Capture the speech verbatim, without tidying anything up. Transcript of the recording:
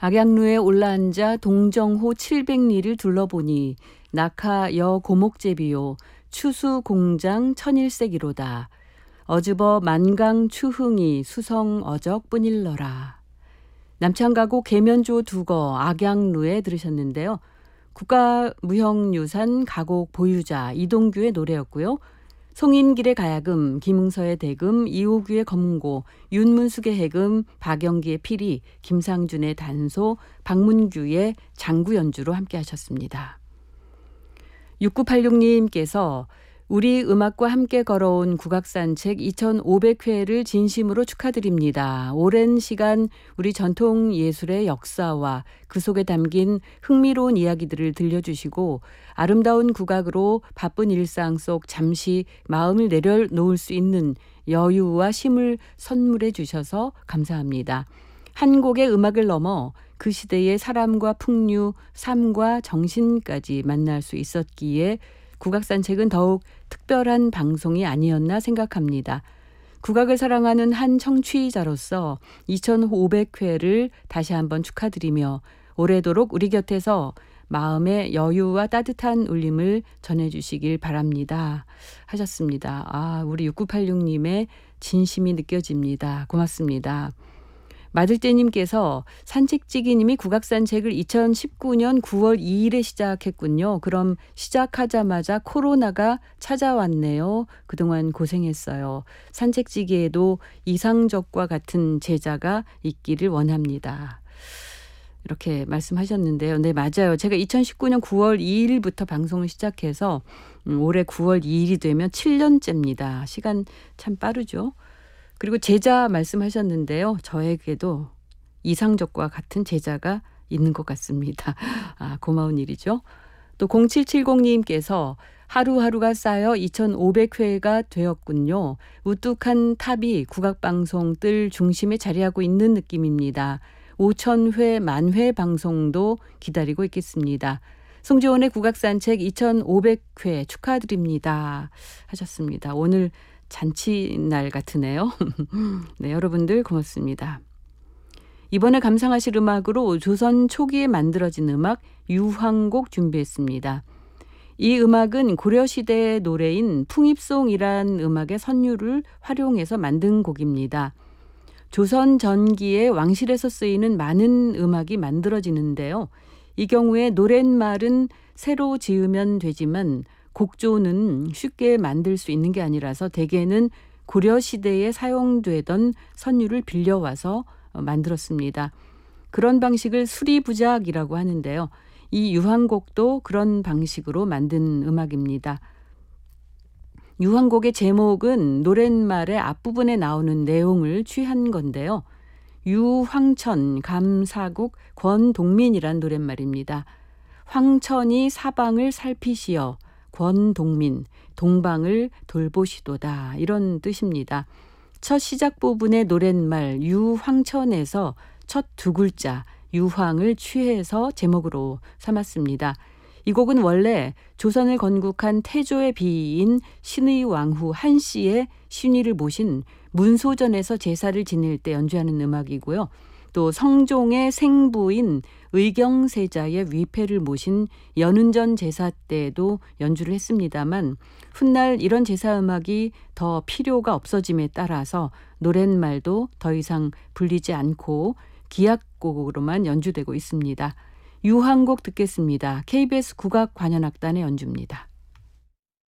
악양루에 올라앉아 동정호 칠백리를 둘러보니 낙하 여 고목제비요 추수공장 천일색이로다. 어즈버 만강 추흥이 수성 어적뿐일러라. 남창가곡 계면조 두거 악양루에 들으셨는데요. 국가무형유산 가곡 보유자 이동규의 노래였고요. 송인길의 가야금, 김응서의 대금, 이호규의 검고, 윤문숙의 해금, 박영기의 피리, 김상준의 단소, 박문규의 장구 연주로 함께 하셨습니다. 육구팔육님께서 우리 음악과 함께 걸어온 국악산책 이천오백 회를 진심으로 축하드립니다. 오랜 시간 우리 전통 예술의 역사와 그 속에 담긴 흥미로운 이야기들을 들려주시고 아름다운 국악으로 바쁜 일상 속 잠시 마음을 내려놓을 수 있는 여유와 쉼을 선물해 주셔서 감사합니다. 한 곡의 음악을 넘어 그 시대의 사람과 풍류, 삶과 정신까지 만날 수 있었기에 국악산책은 더욱 특별한 방송이 아니었나 생각합니다. 국악을 사랑하는 한 청취자로서 이천오백 회를 다시 한번 축하드리며 오래도록 우리 곁에서 마음의 여유와 따뜻한 울림을 전해주시길 바랍니다. 하셨습니다. 아, 우리 육구팔육님의 진심이 느껴집니다. 고맙습니다. 마들떼님께서 산책지기님이 국악산책을 이천십구년 구월 이일에 시작했군요. 그럼 시작하자마자 코로나가 찾아왔네요. 그동안 고생했어요. 산책지기에도 이상적과 같은 제자가 있기를 원합니다. 이렇게 말씀하셨는데요. 네, 맞아요. 제가 이천십구년 구월 이일부터 방송을 시작해서 올해 구월 이일이 되면 칠 년째입니다. 시간 참 빠르죠. 그리고 제자 말씀하셨는데요. 저에게도 이상적과 같은 제자가 있는 것 같습니다. 아, 고마운 일이죠. 또 공칠칠공님께서 하루하루가 쌓여 이천오백 회가 되었군요. 우뚝한 탑이 국악방송 뜰 중심에 자리하고 있는 느낌입니다. 오천 회, 만 회 방송도 기다리고 있겠습니다. 송지원의 국악산책 이천오백 회 축하드립니다. 하셨습니다. 오늘 잔치날 같으네요. 네, 여러분들 고맙습니다. 이번에 감상하실 음악으로 조선 초기에 만들어진 음악 유황곡 준비했습니다. 이 음악은 고려시대의 노래인 풍입송이란 음악의 선율을 활용해서 만든 곡입니다. 조선 전기의 왕실에서 쓰이는 많은 음악이 만들어지는데요. 이 경우에 노랫말은 새로 지으면 되지만 곡조는 쉽게 만들 수 있는 게 아니라서 대개는 고려시대에 사용되던 선율을 빌려와서 만들었습니다. 그런 방식을 수리부작이라고 하는데요. 이 유황곡도 그런 방식으로 만든 음악입니다. 유황곡의 제목은 노랫말의 앞부분에 나오는 내용을 취한 건데요. 유황천 감사국 권동민이란 노랫말입니다. 황천이 사방을 살피시어 권동민, 동방을 돌보시도다. 이런 뜻입니다. 첫 시작 부분의 노랫말 유황천에서 첫 두 글자 유황을 취해서 제목으로 삼았습니다. 이 곡은 원래 조선을 건국한 태조의 비인 신의 왕후 한씨의 신의를 모신 문소전에서 제사를 지낼 때 연주하는 음악이고요. 또 성종의 생부인 의경세자의 위패를 모신 연운전 제사 때도 연주를 했습니다만 훗날 이런 제사 음악이 더 필요가 없어짐에 따라서 노랫말도 더 이상 불리지 않고 기악곡으로만 연주되고 있습니다. 유황곡 듣겠습니다. 케이비에스 국악관현악단의 연주입니다.